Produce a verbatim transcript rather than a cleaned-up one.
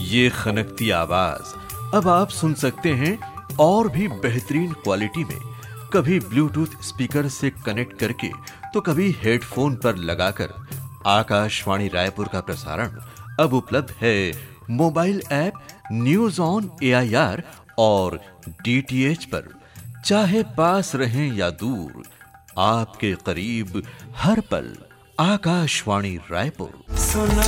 ये खनकती आवाज अब आप सुन सकते हैं और भी बेहतरीन क्वालिटी में, कभी ब्लूटूथ स्पीकर से कनेक्ट करके तो कभी हेडफोन पर लगाकर। आकाशवाणी रायपुर का प्रसारण अब उपलब्ध है mobile app news on AIR और डीटीएच पर। चाहे पास रहें या दूर, आपके करीब हर पल आकाशवाणी रायपुर।